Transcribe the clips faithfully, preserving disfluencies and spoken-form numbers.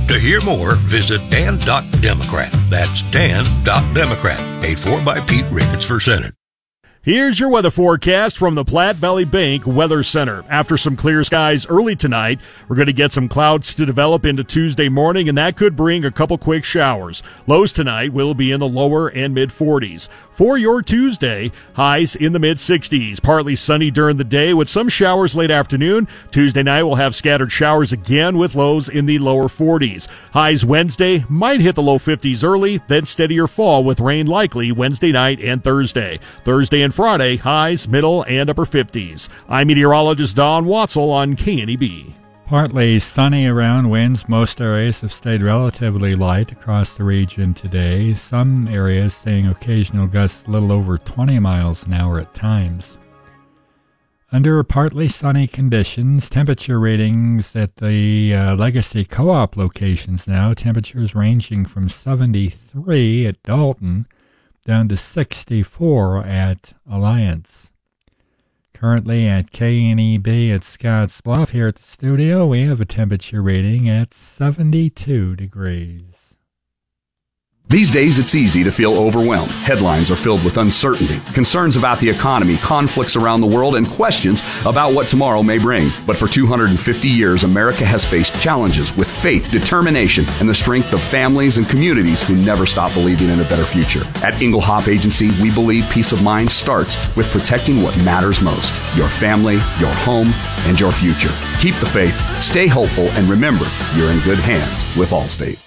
To hear more, visit dan dot democrat. That's dan dot democrat. Paid for by Pete Ricketts for Senate. Here's your weather forecast from the Platte Valley Bank Weather Center. After some clear skies early tonight, we're going to get some clouds to develop into Tuesday morning, and that could bring a couple quick showers. Lows tonight will be in the lower and mid forties. For your Tuesday, highs in the mid sixties. Partly sunny during the day with some showers late afternoon. Tuesday night we'll have scattered showers again with lows in the lower forties. Highs Wednesday might hit the low fifties early, then steadier fall with rain likely Wednesday night and Thursday. Thursday and Friday, highs, middle, and upper fifties. I'm meteorologist Don Watzel on K N E B. Partly sunny around, winds. Most areas have stayed relatively light across the region today. Some areas seeing occasional gusts a little over twenty miles an hour at times. Under partly sunny conditions, temperature readings at the uh, Legacy Co-op locations now, temperatures ranging from seventy-three at Dalton down to sixty-four at Alliance. Currently at K N E B at Scotts Bluff here at the studio, we have a temperature rating at seventy-two degrees. These days, it's easy to feel overwhelmed. Headlines are filled with uncertainty, concerns about the economy, conflicts around the world, and questions about what tomorrow may bring. But for two hundred fifty years, America has faced challenges with faith, determination, and the strength of families and communities who never stop believing in a better future. At Engelhop Agency, we believe peace of mind starts with protecting what matters most: your family, your home, and your future. Keep the faith, stay hopeful, and remember, you're in good hands with Allstate.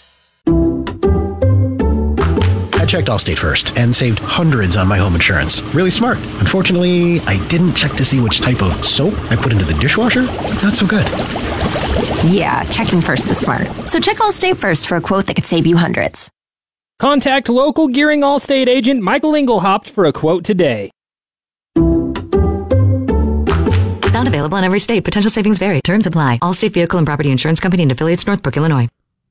I checked Allstate first and saved hundreds on my home insurance. Really smart. Unfortunately, I didn't check to see which type of soap I put into the dishwasher. Not so good. Yeah, checking first is smart. So check Allstate first for a quote that could save you hundreds. Contact local Gearing Allstate agent Michael Engelhaupt for a quote today. Not available in every state. Potential savings vary. Terms apply. Allstate Vehicle and Property Insurance Company and affiliates, Northbrook, Illinois.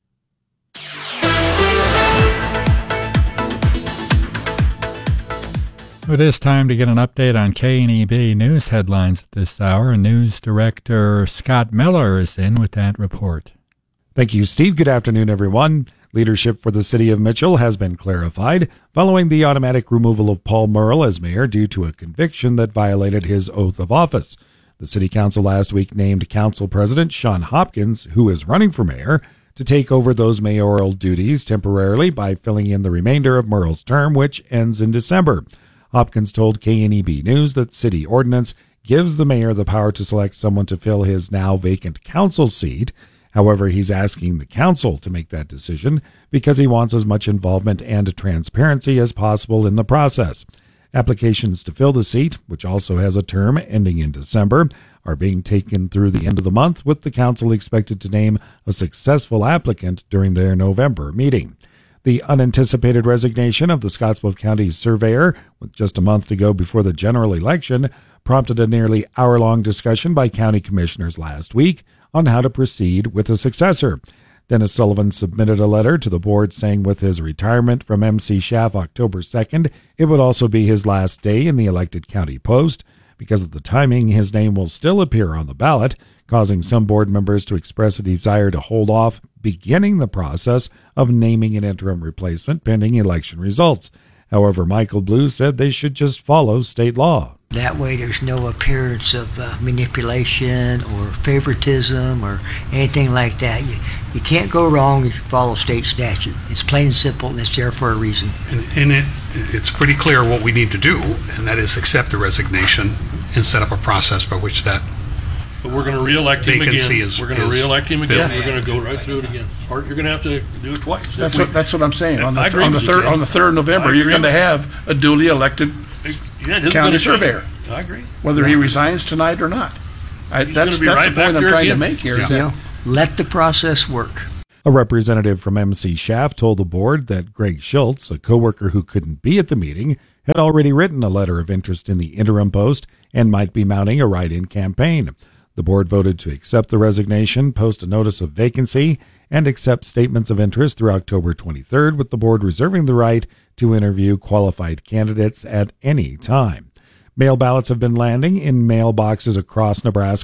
It is time to get an update on K N E B news headlines at this hour. News Director Scott Miller is in with that report. Thank you, Steve. Good afternoon, everyone. Leadership for the city of Mitchell has been clarified following the automatic removal of Paul Murrell as mayor due to a conviction that violated his oath of office. The city council last week named council president Sean Hopkins, who is running for mayor, to take over those mayoral duties temporarily by filling in the remainder of Murrell's term, which ends in December. Hopkins told K N E B News that city ordinance gives the mayor the power to select someone to fill his now vacant council seat. However, he's asking the council to make that decision because he wants as much involvement and transparency as possible in the process. Applications to fill the seat, which also has a term ending in December, are being taken through the end of the month, with the council expected to name a successful applicant during their November meeting. The unanticipated resignation of the Scottsbluff County surveyor, with just a month to go before the general election, prompted a nearly hour-long discussion by county commissioners last week on how to proceed with a successor. Dennis Sullivan submitted a letter to the board saying with his retirement from M C Schaff October second, it would also be his last day in the elected county post. Because of the timing, his name will still appear on the ballot, causing some board members to express a desire to hold off beginning the process of naming an interim replacement pending election results. However, Michael Blue said they should just follow state law. That way there's no appearance of uh, manipulation or favoritism or anything like that. You, you can't go wrong if you follow state statute. It's plain and simple, and it's there for a reason. And, and it, it's pretty clear what we need to do, and that is accept the resignation and set up a process by which that But we're going to reelect him again. Is, we're going to reelect him again. We're going to go right through it again. Or you're going to have to do it twice. That's what, that's what I'm saying. On the, I agree on the with third you, on the third of November, you're going to have a duly elected yeah, county surveyor. I agree. Whether yeah. he resigns tonight or not. I, that's that's right the point I'm trying again. to make here. Yeah. That, yeah. Let the process work. A representative from M C Schaff told the board that Greg Schultz, a coworker who couldn't be at the meeting, had already written a letter of interest in the interim post and might be mounting a write-in campaign. The board voted to accept the resignation, post a notice of vacancy, and accept statements of interest through October twenty-third, with the board reserving the right to interview qualified candidates at any time. Mail ballots have been landing in mailboxes across Nebraska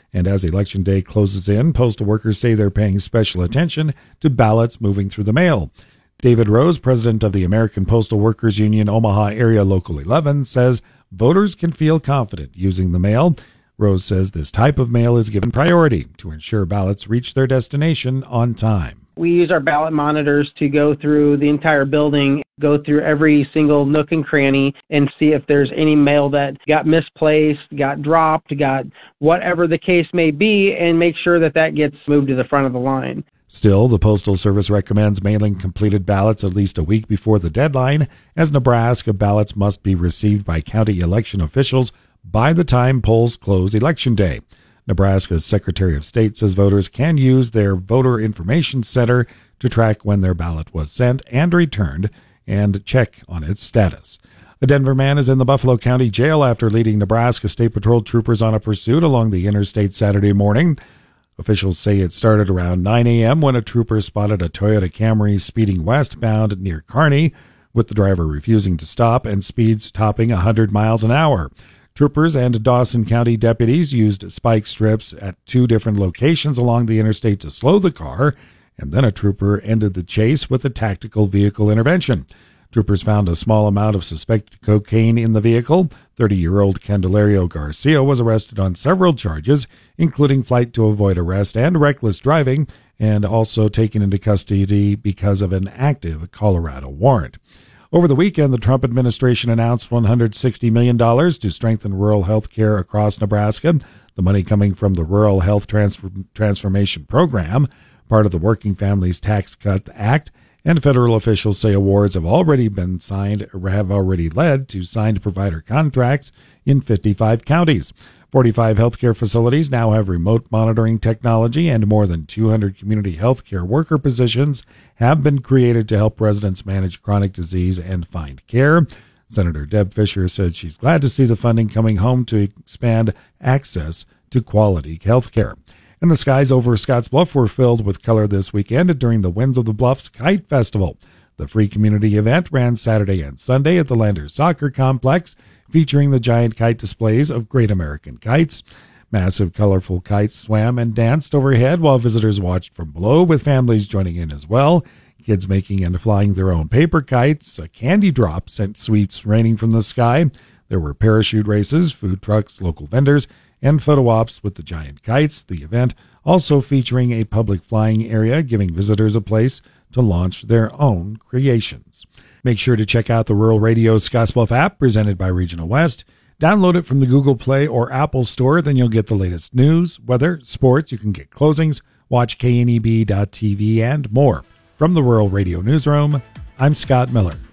And as Election Day closes in, postal workers say they're paying special attention to ballots moving through the mail. David Rose, president of the American Postal Workers Union Omaha Area Local eleven, says voters can feel confident using the mail. Rose says this type of mail is given priority to ensure ballots reach their destination on time. We use our ballot monitors to go through the entire building, go through every single nook and cranny, and see if there's any mail that got misplaced, got dropped, got whatever the case may be, and make sure that that gets moved to the front of the line. Still, the Postal Service recommends mailing completed ballots at least a week before the deadline, as Nebraska ballots must be received by county election officials by the time polls close Election Day. Nebraska's Secretary of State says voters can use their Voter Information Center to track when their ballot was sent and returned and check on its status. A Denver man is in the Buffalo County Jail after leading Nebraska State Patrol troopers on a pursuit along the interstate Saturday morning. Officials say it started around nine a.m. when a trooper spotted a Toyota Camry speeding westbound near Kearney, with the driver refusing to stop and speeds topping one hundred miles an hour. Troopers and Dawson County deputies used spike strips at two different locations along the interstate to slow the car, and then a trooper ended the chase with a tactical vehicle intervention. Troopers found a small amount of suspected cocaine in the vehicle. thirty-year-old Candelario Garcia was arrested on several charges, including flight to avoid arrest and reckless driving, and also taken into custody because of an active Colorado warrant. Over the weekend, the Trump administration announced one hundred sixty million dollars to strengthen rural health care across Nebraska, the money coming from the Rural Health Transfer- Transformation Program, part of the Working Families Tax Cut Act, and federal officials say awards have already been signed or have already led to signed provider contracts in fifty-five counties. forty-five healthcare facilities now have remote monitoring technology, and more than two hundred community healthcare worker positions have been created to help residents manage chronic disease and find care. Senator Deb Fischer said she's glad to see the funding coming home to expand access to quality healthcare. And the skies over Scottsbluff were filled with color this weekend during the Winds of the Bluffs Kite Festival. The free community event ran Saturday and Sunday at the Landers Soccer Complex, featuring the giant kite displays of Great American Kites. Massive, colorful kites swam and danced overhead while visitors watched from below, with families joining in as well. Kids making and flying their own paper kites. A candy drop sent sweets raining from the sky. There were parachute races, food trucks, local vendors, and photo ops with the giant kites. The event also featuring a public flying area, giving visitors a place to launch their own creations. Make sure to check out the Rural Radio Scottsbluff app presented by Regional West. Download it from the Google Play or Apple Store, then you'll get the latest news, weather, sports. You can get closings, watch K N E B dot T V, and more. From the Rural Radio Newsroom, I'm Scott Miller.